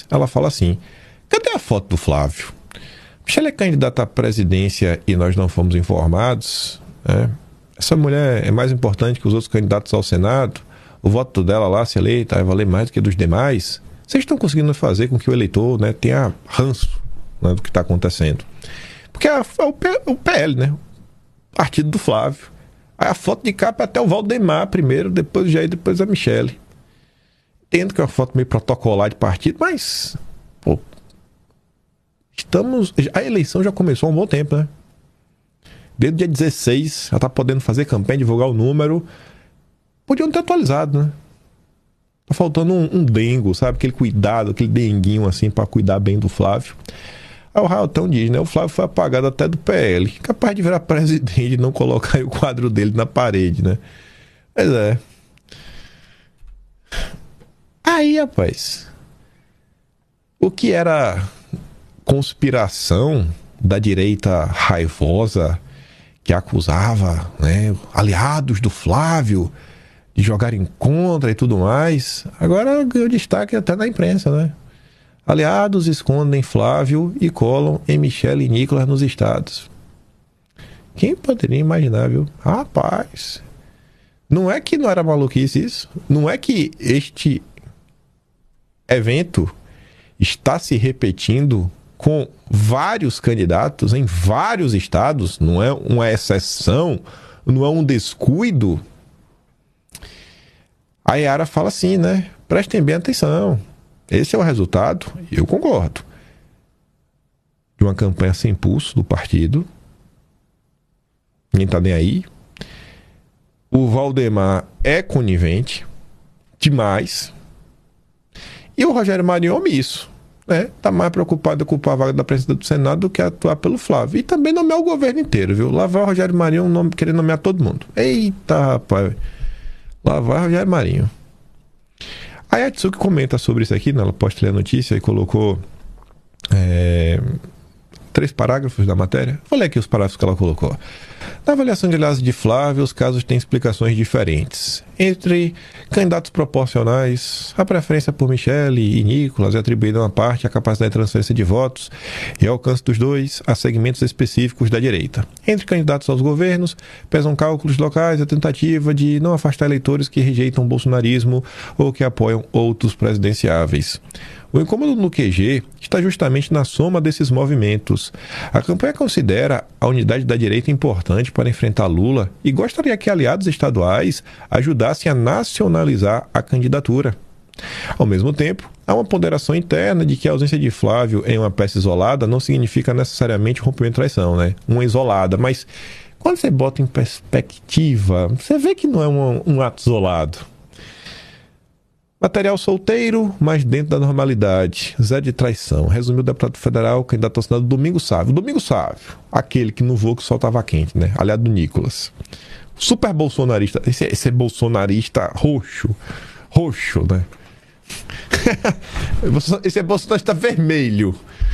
ela fala assim: cadê a foto do Flávio? Michele é candidata à presidência e nós não fomos informados, né? Essa mulher é mais importante que os outros candidatos ao Senado. O voto dela lá, se eleita, vai valer mais do que dos demais. Vocês estão conseguindo fazer com que o eleitor, né, tenha ranço, né, do que está acontecendo. Porque é o PL, né? O partido do Flávio. Aí a foto de capa é até o Valdemar primeiro, depois o Jair, depois a Michele. Entendo que é uma foto meio protocolar de partido, mas... pô, a eleição já começou há um bom tempo, né? Desde o dia 16, já está podendo fazer campanha, divulgar o número. Podiam ter atualizado, né? Tá faltando um dengo, sabe? Aquele cuidado, aquele denguinho assim para cuidar bem do Flávio. Aí o Railton diz, né? O Flávio foi apagado até do PL. Capaz de virar presidente e não colocar aí o quadro dele na parede, né? Mas é. Aí, rapaz, o que era conspiração da direita raivosa que acusava, né, aliados do Flávio de jogarem contra e tudo mais, agora ganhou destaque até na imprensa, né? Aliados escondem Flávio e colam em Michele e Nicolas nos estados. Quem poderia imaginar, viu? Rapaz, não é que não era maluquice isso? Não é que este evento está se repetindo com vários candidatos em vários estados? Não é uma exceção? Não é um descuido? A Yara fala assim, né? Prestem bem atenção. Esse é o resultado, eu concordo, de uma campanha sem pulso do partido. Ninguém tá nem aí. O Valdemar é conivente demais. E o Rogério Marinho omisso, né? Tá mais preocupado em ocupar a vaga da presidência do Senado do que atuar pelo Flávio. E também nomear o governo inteiro, viu? Lá vai o Rogério Marinho querendo nomear todo mundo. Eita, rapaz. Lá vai o Rogério Marinho. A Yatsuki comenta sobre isso aqui, né? Ela posta ler a notícia e colocou 3 parágrafos da matéria. Vou ler aqui os parágrafos que ela colocou. Na avaliação de análise de Flávio, os casos têm explicações diferentes. Entre candidatos proporcionais, a preferência por Michele e Nicolas é atribuída uma parte à capacidade de transferência de votos e ao alcance dos dois a segmentos específicos da direita. Entre candidatos aos governos, pesam cálculos locais e a tentativa de não afastar eleitores que rejeitam o bolsonarismo ou que apoiam outros presidenciáveis. O incômodo no QG está justamente na soma desses movimentos. A campanha considera a unidade da direita importante para enfrentar Lula e gostaria que aliados estaduais ajudassem a nacionalizar a candidatura. Ao mesmo tempo, há uma ponderação interna de que a ausência de Flávio em uma peça isolada não significa necessariamente rompimento de traição, né? Uma isolada, mas quando você bota em perspectiva, você vê que não é um ato isolado. Material solteiro, mas dentro da normalidade. Zé de traição. Resumiu o deputado federal, candidato ao Senado, Domingos Sávio. Domingos Sávio, aquele que no voo que soltava quente, né? Aliado do Nicolas. Super bolsonarista. Esse é bolsonarista roxo. Roxo, né? Esse é bolsonarista vermelho.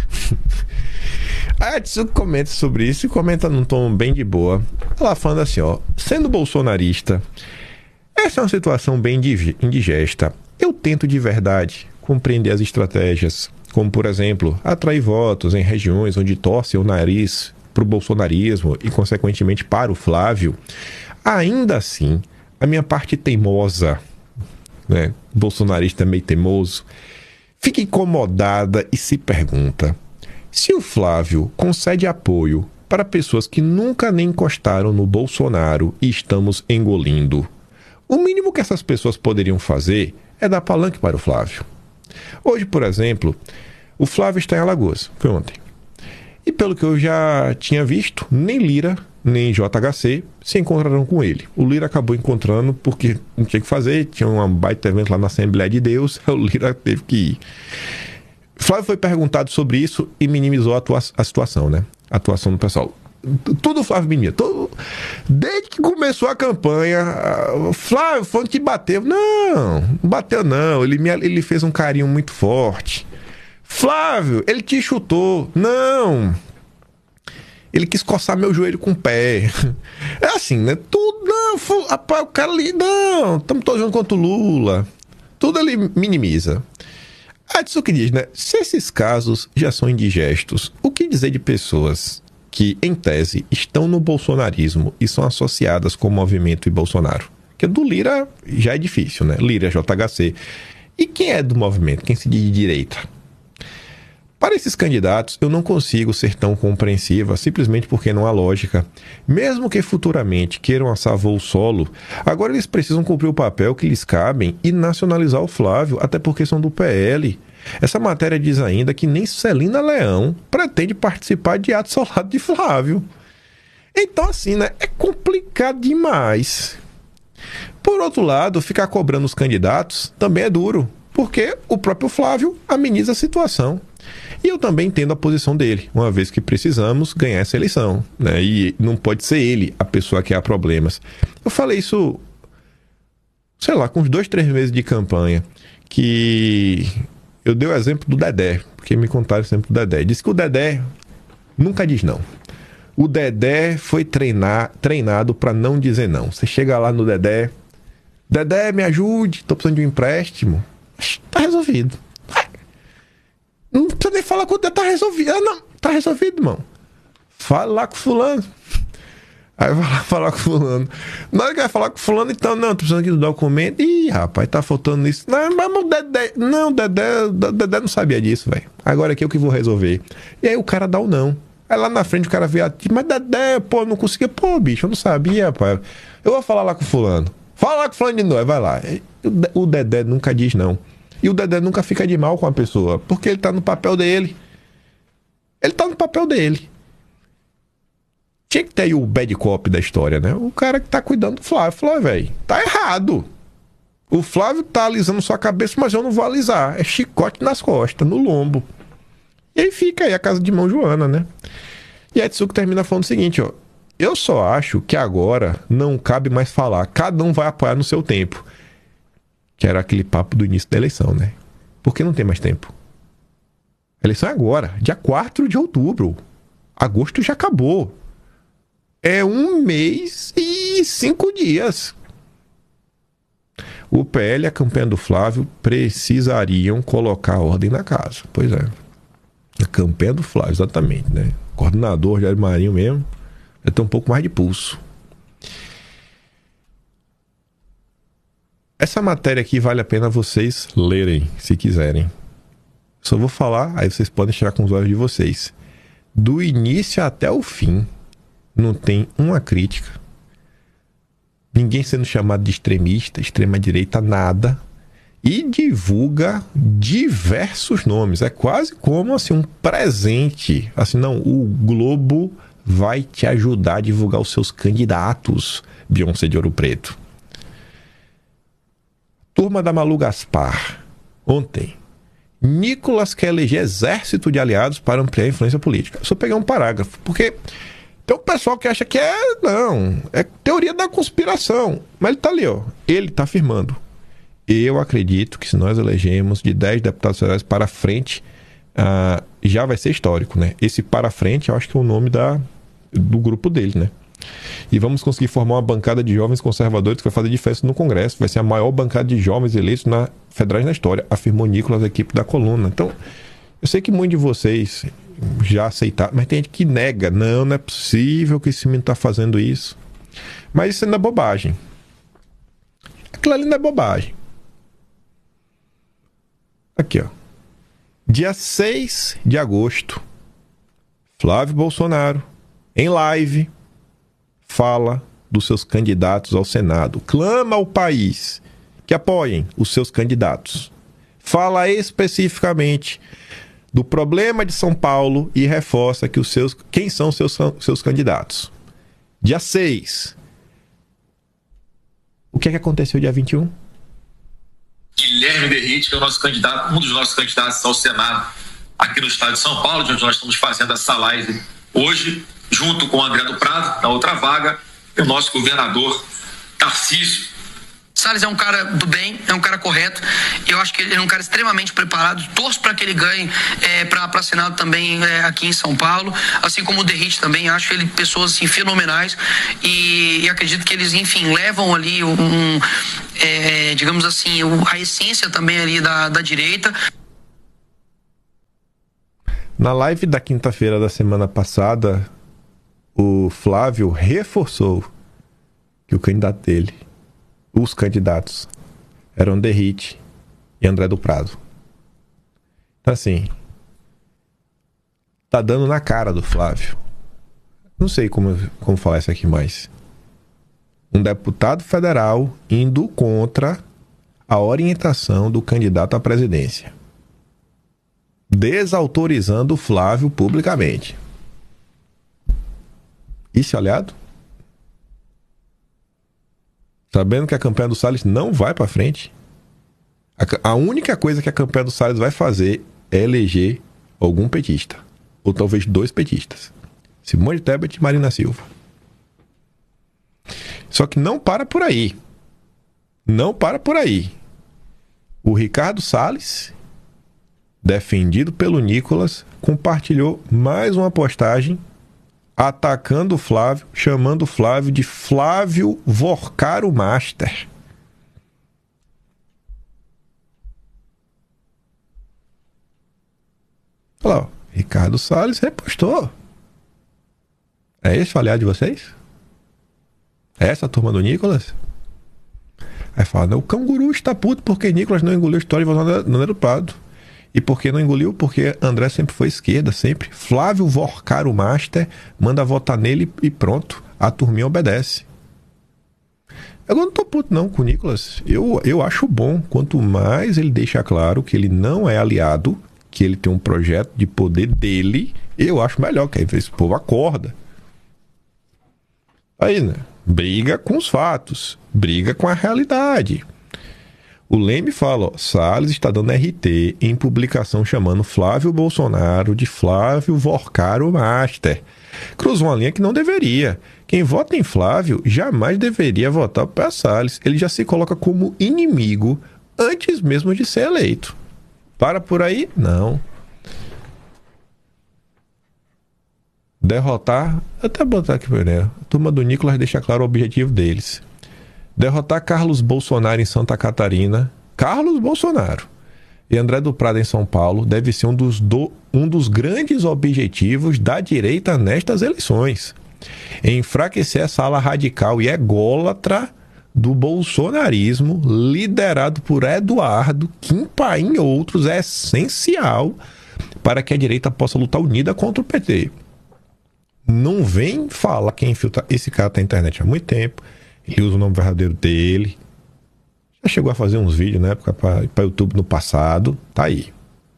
A Atsuki comenta sobre isso e comenta num tom bem de boa. Ela falando assim, ó. Sendo bolsonarista, essa é uma situação bem indigesta. Eu tento de verdade compreender as estratégias, como, por exemplo, atrair votos em regiões onde torce o nariz para o bolsonarismo e, consequentemente, para o Flávio. Ainda assim, a minha parte teimosa, né, bolsonarista meio teimoso, fica incomodada e se pergunta: se o Flávio concede apoio para pessoas que nunca nem encostaram no Bolsonaro e estamos engolindo, o mínimo que essas pessoas poderiam fazer é dar palanque para o Flávio. Hoje, por exemplo, o Flávio está em Alagoas, foi ontem. E pelo que eu já tinha visto, nem Lira, nem JHC se encontraram com ele. O Lira acabou encontrando porque não tinha que fazer, tinha um baita evento lá na Assembleia de Deus, o Lira teve que ir. Flávio foi perguntado sobre isso e minimizou a situação, né? A atuação do pessoal. Tudo Flávio minimiza. Desde que começou a campanha, Flávio foi que bateu. Não bateu não. Ele fez um carinho muito forte. Flávio, ele te chutou. Não. Ele quis coçar meu joelho com o pé. É assim, né? Tudo, não. Rapaz, o cara ali, não. Estamos todos juntos contra o Lula. Tudo ele minimiza. Isso que diz, né? Se esses casos já são indigestos, o que dizer de pessoas que, em tese, estão no bolsonarismo e são associadas com o movimento e Bolsonaro? Porque do Lira já é difícil, né? Lira, JHC. E quem é do movimento? Quem se diz de direita? Para esses candidatos, eu não consigo ser tão compreensiva, simplesmente porque não há lógica. Mesmo que futuramente queiram assar voo solo, agora eles precisam cumprir o papel que lhes cabem e nacionalizar o Flávio, até porque são do PL. Essa matéria diz ainda que nem Celina Leão pretende participar de atos ao lado de Flávio. Então, assim, né? É complicado demais. Por outro lado, ficar cobrando os candidatos também é duro, porque o próprio Flávio ameniza a situação. E eu também entendo a posição dele, uma vez que precisamos ganhar essa eleição, né? E não pode ser ele a pessoa que há problemas. Eu falei isso, sei lá, com uns 2, 3 meses de campanha, que eu dei o exemplo do Dedé, porque me contaram sempre do Dedé. Disse que o Dedé nunca diz não. O Dedé foi treinado para não dizer não. Você chega lá no Dedé, Dedé, me ajude, tô precisando de um empréstimo. Tá resolvido. Não precisa nem falar com o Dedé, tá resolvido. Não, tá resolvido, irmão. Fala lá com fulano. Aí vai lá falar com fulano. Na hora que vai falar com fulano, então, não, tô precisando aqui do documento. Ih, rapaz, tá faltando isso. Não, mas o Dedé... Não, Dedé não sabia disso, velho. Agora aqui é o que vou resolver. E aí o cara dá o não. Aí lá na frente o cara vê a ti, mas Dedé, pô, não conseguia. Pô, bicho, eu não sabia, rapaz. Eu vou falar lá com fulano. Fala lá com fulano de novo, vai lá. O Dedé nunca diz não. E o Dedé nunca fica de mal com a pessoa, porque ele tá no papel dele. Ele tá no papel dele. Tinha que ter aí o bad cop da história, né? O cara que tá cuidando do Flávio. Falou, velho, tá errado. O Flávio tá alisando sua cabeça, mas eu não vou alisar. É chicote nas costas, no lombo. E aí fica aí a casa de mão Joana, né? E a Etsuko termina falando o seguinte, ó. Eu só acho que agora não cabe mais falar. Cada um vai apoiar no seu tempo. Que era aquele papo do início da eleição, né? Porque não tem mais tempo. A eleição é agora, dia 4 de outubro. Agosto já acabou. É 1 mês e 5 dias. O PL e a campanha do Flávio precisariam colocar ordem na casa. Pois é. A campanha do Flávio, exatamente, né? Coordenador Jair Marinho mesmo. Vai ter um pouco mais de pulso. Essa matéria aqui vale a pena vocês lerem, se quiserem. Só vou falar, aí vocês podem tirar com os olhos de vocês. Do início até o fim, não tem uma crítica. Ninguém sendo chamado de extremista, extrema-direita, nada. E divulga diversos nomes. É quase como assim, um presente. Assim, não, o Globo vai te ajudar a divulgar os seus candidatos, Beyoncé de Ouro Preto. Turma da Malu Gaspar. Ontem. Nicolas quer eleger exército de aliados para ampliar a influência política. Só pegar um parágrafo, porque tem um pessoal que acha que é teoria da conspiração. Mas ele tá ali, ó. Ele tá afirmando. Eu acredito que se nós elegemos de 10 deputados federais para frente, já vai ser histórico, né? Esse para frente, eu acho que é o nome do grupo dele, né? E vamos conseguir formar uma bancada de jovens conservadores que vai fazer diferença no Congresso. Vai ser a maior bancada de jovens eleitos federais na história, afirmou Nicolas, a equipe da coluna. Então, eu sei que muitos de vocês já aceitaram, mas tem gente que nega. Não é possível que esse menino está fazendo isso. Mas isso não é bobagem. Aquilo ali não é bobagem. Aqui, ó. Dia 6 de agosto, Flávio Bolsonaro, em live, fala dos seus candidatos ao Senado. Clama ao país que apoiem os seus candidatos. Fala especificamente do problema de São Paulo e reforça que quem são os seus candidatos. Dia 6. O que é que aconteceu dia 21? Guilherme Derrite, que é o nosso candidato, um dos nossos candidatos ao Senado aqui no estado de São Paulo, de onde nós estamos fazendo essa live hoje, junto com o André do Prado, na outra vaga, e o nosso governador Tarcísio. Salles é um cara do bem, é um cara correto. Eu acho que ele é um cara extremamente preparado. Torço para que ele ganhe para Senado também aqui em São Paulo. Assim como o Derrite também. Acho ele pessoas assim, fenomenais. E acredito que eles, enfim, levam ali digamos assim, a essência também ali da direita. Na live da quinta-feira da semana passada, o Flávio reforçou que o candidato dele, os candidatos, eram Derrite e André do Prado. Então, assim, tá dando na cara do Flávio. Não sei como falar isso aqui mais. Um deputado federal indo contra a orientação do candidato à presidência, desautorizando o Flávio publicamente. Isso, aliado? Sabendo que a campanha do Salles não vai para frente. A única coisa que a campanha do Salles vai fazer é eleger algum petista. Ou talvez 2 petistas. Simone Tebet e Marina Silva. Só que não para por aí. Não para por aí. O Ricardo Salles, defendido pelo Nicolas, compartilhou mais uma postagem atacando o Flávio, chamando o Flávio de Flávio Vorcaro Master. Olha lá, Ricardo Salles repostou. É esse o aliado de vocês? É essa a turma do Nicolas? Aí fala, o canguru está puto porque Nicolas não engoliu a história de André do Prado. E por que não engoliu? Porque André sempre foi esquerda, sempre. Flávio Vorcaro Master manda votar nele e pronto. A turminha obedece. Eu não tô puto não com o Nicolas. Eu acho bom. Quanto mais ele deixa claro que ele não é aliado, que ele tem um projeto de poder dele, eu acho melhor, que aí esse povo acorda. Aí, né? Briga com os fatos. Briga com a realidade. O Leme fala, ó, Salles está dando RT em publicação chamando Flávio Bolsonaro de Flávio Vorcaro Master. Cruzou uma linha que não deveria. Quem vota em Flávio jamais deveria votar para Salles. Ele já se coloca como inimigo antes mesmo de ser eleito. Para por aí? Não. Derrotar, até botar aqui primeiro. A turma do Nicolas deixa claro o objetivo deles. Derrotar Carlos Bolsonaro em Santa Catarina, Carlos Bolsonaro, e André do Prado em São Paulo deve ser um dos grandes objetivos da direita nestas eleições. Enfraquecer essa ala radical e ególatra do bolsonarismo, liderado por Eduardo, que em outros é essencial para que a direita possa lutar unida contra o PT. Não vem falar quem infiltra. Esse cara tá na internet há muito tempo. Ele usa o nome verdadeiro dele. Já chegou a fazer uns vídeos na época para YouTube no passado. Tá aí.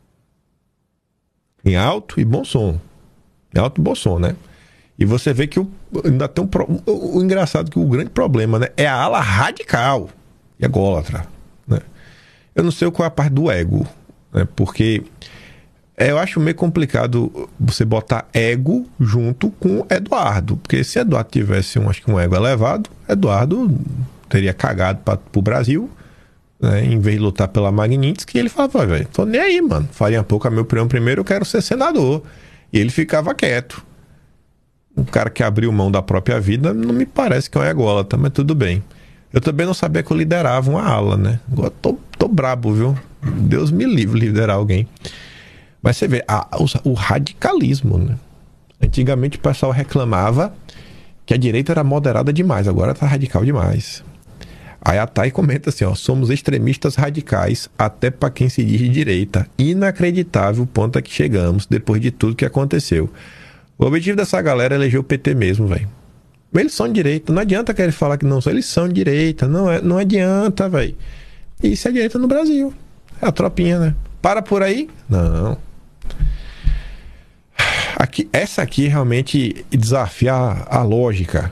Em alto e bom som. Em alto e bom som, né? E você vê que ainda tem o engraçado que o grande problema, né, é a ala radical e ególatra, né? Eu não sei qual é a parte do ego, né? Porque eu acho meio complicado você botar ego junto com Eduardo. Porque se Eduardo tivesse um ego elevado, Eduardo teria cagado pro Brasil, né? Em vez de lutar pela Magnitsky, ele falava, velho, tô nem aí, mano. Faria pouco a meu primo primeiro, eu quero ser senador. E ele ficava quieto. Um cara que abriu mão da própria vida não me parece que é um ególatra, mas tudo bem. Eu também não sabia que eu liderava uma ala, né? Agora tô brabo, viu? Deus me livre liderar alguém. Mas você vê, o radicalismo, né? Antigamente o pessoal reclamava que a direita era moderada demais, agora tá radical demais. Aí a Thay comenta assim, ó, somos extremistas radicais até para quem se diz de direita. Inacreditável o ponto a que chegamos depois de tudo que aconteceu. O objetivo dessa galera é eleger o PT mesmo, velho. Eles são de direita, não adianta querer falar que não são, eles são de direita, não adianta, velho. Isso é direita no Brasil. É a tropinha, né? Para por aí? Não. Essa aqui realmente desafia a lógica.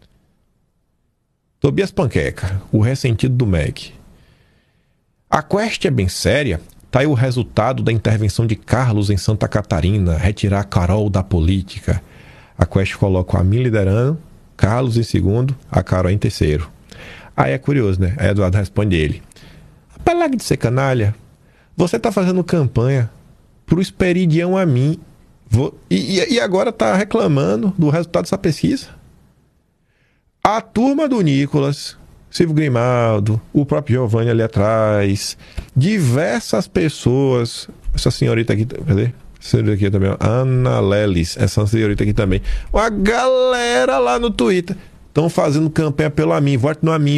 Tobias Panqueca, o ressentido do MEC. A quest é bem séria. Tá aí o resultado da intervenção de Carlos em Santa Catarina, retirar a Carol da política. A quest coloca o Amin liderando, Carlos em segundo, a Carol em terceiro. Aí é curioso, né? Aí Eduardo responde ele. Apesar de ser canalha, você tá fazendo campanha pro Esperidião Amin e agora tá reclamando do resultado dessa pesquisa? A turma do Nicolas, Silvio Grimaldo, o próprio Giovanni ali atrás, diversas pessoas, essa senhorita aqui, cadê? Senhorita aqui também, Ana Lelis, essa senhorita aqui também. Uma galera lá no Twitter estão fazendo campanha pelo Amin, vote no Amin.